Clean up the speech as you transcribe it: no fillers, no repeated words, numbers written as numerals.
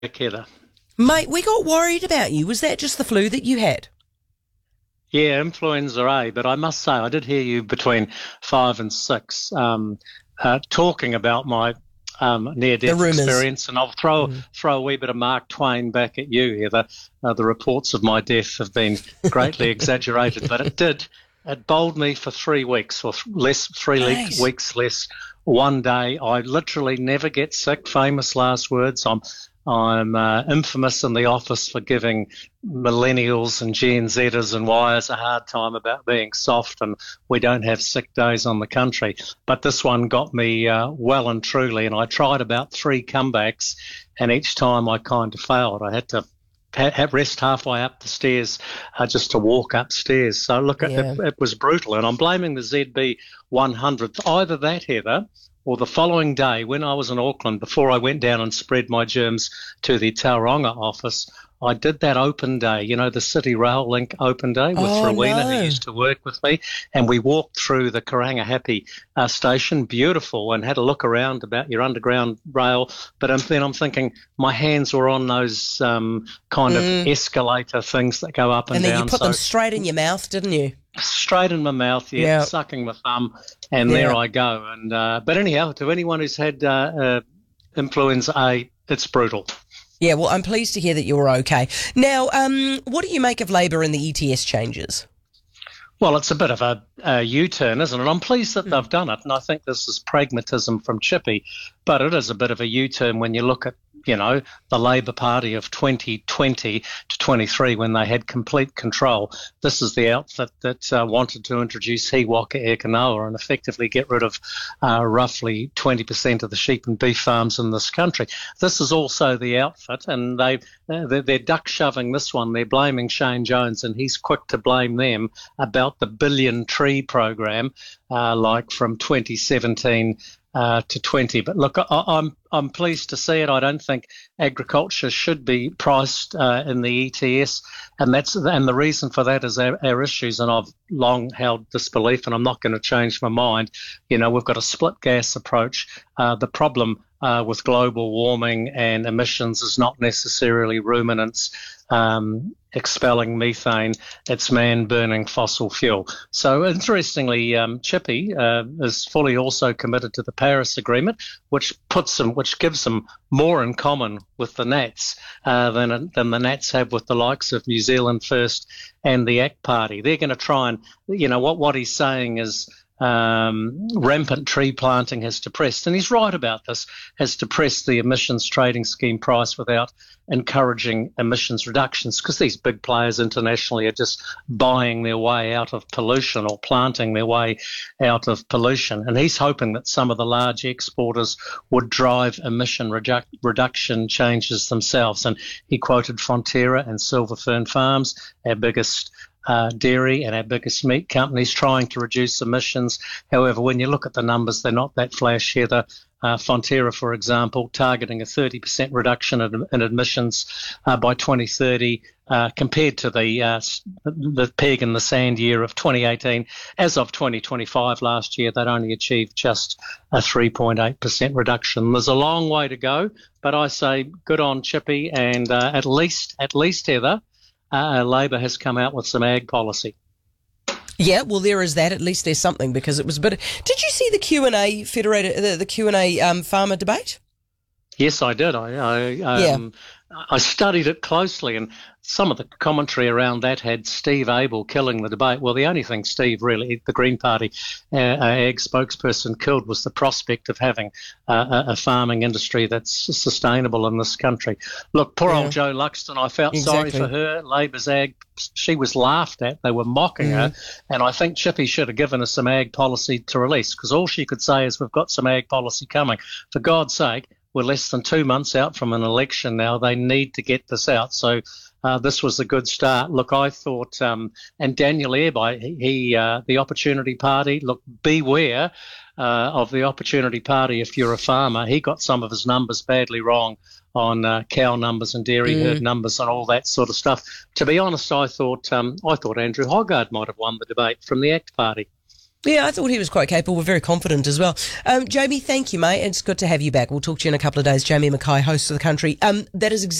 Heather. Mate, we got worried about you. Was that just the flu that you had? Yeah, influenza A, but I must say I did hear you between 5 and 6 talking about my The near-death rumours. experience, and I'll throw a wee bit of Mark Twain back at you, Heather. The reports of my death have been greatly exaggerated, but it did. It bowled me for 3 weeks, or less, Mate. weeks less. One day, I literally never get sick. Famous last words. I'm infamous in the office for giving millennials and Gen Zers and Yers a hard time about being soft, and we don't have sick days on the country. But this one got me well and truly, and I tried about 3 comebacks, and each time I kind of failed. I had to rest halfway up the stairs just to walk upstairs. So look, Yeah. it was brutal, and I'm blaming the ZB 100th. Either that, Heather, or the following day when I was in Auckland, before I went down and spread my germs to the Tauranga office, I did that open day, the City Rail Link open day with Oh, Rowena, who no. used to work with me, and we walked through the Karangahape station, beautiful, and had a look around about your underground rail. But then I'm thinking my hands were on those kind of Mm. escalator things that go up and And then you down. put them So straight in your mouth, didn't you? straight in my mouth, yeah, Yeah. sucking my thumb, and there Yeah. I go. And but anyhow, to anyone who's had influenza A, it's brutal. Yeah, well, I'm pleased to hear that you're okay. Now, what do you make of Labor and the ETS changes? Well, it's a bit of a U-turn, isn't it? I'm pleased that they've done it, and I think this is pragmatism from Chippy, but it is a bit of a U-turn when you look at, the Labor Party of 2020 to 23 when they had complete control. This is the outfit that wanted to introduce He Waka Eke Noa and effectively get rid of roughly 20% of the sheep and beef farms in this country. This is also the outfit, and they're duck shoving this one. They're blaming Shane Jones, and he's quick to blame them about the billion tree program, like from 2017 to 20. But look, I'm pleased to see it. I don't think agriculture should be priced in the ETS, and the reason for that is our issues. And I've long held this belief, and I'm not going to change my mind. We've got a split gas approach. The problem with global warming and emissions is not necessarily ruminants expelling methane, it's man burning fossil fuel. So interestingly, Chippy is fully also committed to the Paris Agreement, which gives them more in common with the Nats than the Nats have with the likes of New Zealand First and the ACT Party. They're going to try and, what he's saying is rampant tree planting has depressed, and he's right about this, has depressed the emissions trading scheme price without encouraging emissions reductions, because these big players internationally are just buying their way out of pollution or planting their way out of pollution. And he's hoping that some of the large exporters would drive emission reduction changes themselves. And he quoted Fonterra and Silver Fern Farms, our biggest dairy and our biggest meat companies, trying to reduce emissions. However, when you look at the numbers, they're not that flash, Heather. Fonterra, for example, targeting a 30% reduction in emissions by 2030 compared to the peg in the sand year of 2018. As of 2025 last year, they'd only achieved just a 3.8% reduction. There's a long way to go, but I say good on Chippy, and at least, Heather, Labor has come out with some ag policy. Yeah, well, there is that. At least there's something, because it was a bit. Did you see the Q&A federated the Q&A farmer debate? Yes, I did. I studied it closely, and some of the commentary around that had Steve Abel killing the debate. Well, the only thing Steve really, the Green Party ag spokesperson, killed was the prospect of having a farming industry that's sustainable in this country. Look, poor old Joe Luxton, I felt sorry for her. Labor's ag, she was laughed at. They were mocking her, and I think Chippy should have given us some ag policy to release, because all she could say is, we've got some ag policy coming. For God's sake, we're less than 2 months out from an election now. They need to get this out. So this was a good start. Look, I thought, and Daniel Airby, the Opportunity Party, look, beware of the Opportunity Party if you're a farmer. He got some of his numbers badly wrong on cow numbers and dairy herd numbers and all that sort of stuff. To be honest, I thought Andrew Hoggard might have won the debate from the ACT Party. Yeah, I thought he was quite capable, very confident as well. Jamie, thank you, mate. It's good to have you back. We'll talk to you in a couple of days. Jamie Mackay, host of The Country. That is